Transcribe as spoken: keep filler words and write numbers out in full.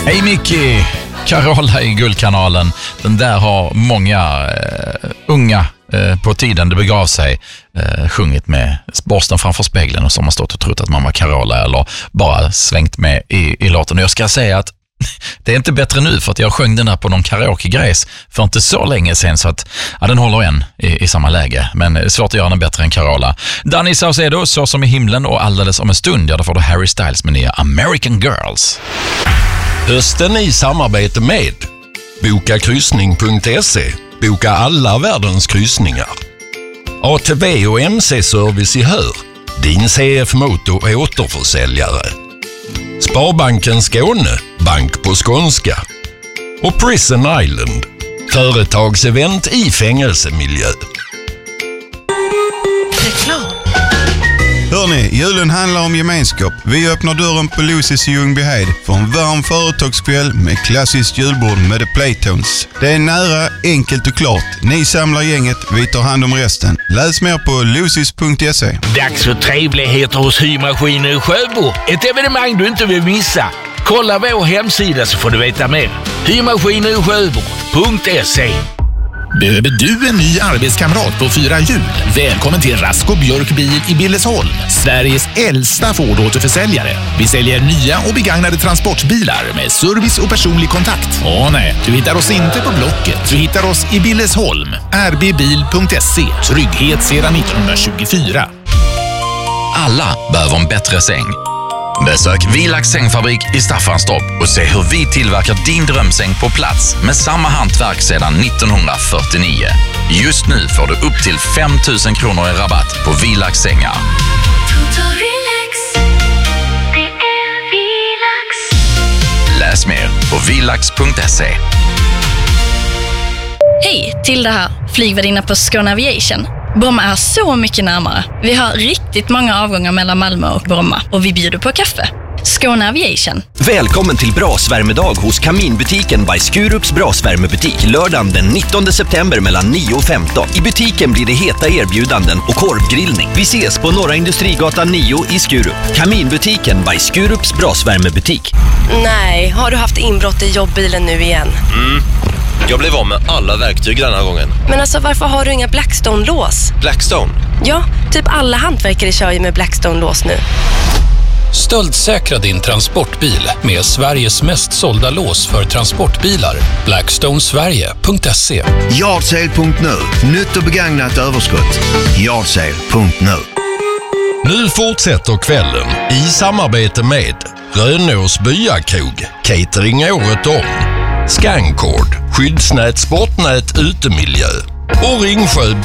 Hej Mickey, Carola i Guldkanalen. Den där har många uh, unga uh, på tiden det begav sig uh, sjungit med borsten framför spegeln och som har stått och trott att man var Carola eller bara svängt med i, i låten. Och jag ska säga att det är inte bättre nu för att jag sjöng den där på någon karaoke-grejs för inte så länge sedan så att ja, den håller än i, i samma läge. Men det är svårt att göra den bättre än Carola. Danny Saucedo, Så som i himlen och alldeles om en stund, ja då får du Harry Styles med nya American Girls. Hösten i samarbete med boka kryssning punkt se. Boka alla världens kryssningar. A T V och M C-service i Hör. Din C F Moto återförsäljare. Sparbanken Skåne, bank på skånska. Och Prison Island, företagsevent i fängelsemiljö. Reklam. Hörrni, julen handlar om gemenskap. Vi öppnar dörren på Lucy's i Ljungbyhed för en varm företagskväll med klassiskt julbord med The Playtones. Det är nära, enkelt och klart. Ni samlar gänget, vi tar hand om resten. Läs mer på lucys punkt se. Dags för trevligheter hos Hymaskiner i Sjöbo. Ett evenemang du inte vill missa. Kolla vår hemsida så får du veta mer. hymaskiner i sjöbo punkt se. Behöver du en ny arbetskamrat på fyra hjul? Välkommen till Rasko Björk Bil i Billesholm, Sveriges äldsta Ford-återförsäljare. Vi säljer nya och begagnade transportbilar med service och personlig kontakt. Åh nej, du hittar oss inte på Blocket. Du hittar oss i Billesholm. r b bil punkt se. Trygghet sedan nittonhundratjugofyra. Alla behöver en bättre säng. Besök Vilax sängfabrik i Staffanstorp och se hur vi tillverkar din drömsäng på plats med samma hantverk sedan nittonhundrafyrtionio. Just nu får du upp till fem tusen kronor i rabatt på Vilax sängar. Läs mer på vilax punkt se. Hej, till det här. Flygvärdinna på Skåne Aviation. Bromma är så mycket närmare. Vi har riktigt många avgångar mellan Malmö och Bromma och vi bjuder på kaffe. Skåne Aviation. Välkommen till Brasvärmedag hos Kaminbutiken by Skurups Brasvärmebutik lördagen den nittonde september mellan nio och femton. I butiken blir det heta erbjudanden och korvgrillning. Vi ses på Norra Industrigatan nio i Skurup. Kaminbutiken by Skurups Brasvärmebutik. Nej, har du haft inbrott i jobbbilen nu igen? Mm. Jag blev av med alla verktyg den här gången. Men alltså, varför har du inga Blackstone-lås? Blackstone? Ja, typ alla hantverkare kör ju med Blackstone-lås nu. Stöldsäkra din transportbil med Sveriges mest sålda lås för transportbilar. blackstone sverige punkt se. Yardsale punkt nu. Nytt och begagnat överskott. Yardsale punkt nu. Nu fortsätter kvällen i samarbete med Rönås Byakrog, catering året om. Scancord, skyddsnät, sportnät, utemiljö och Ringsjö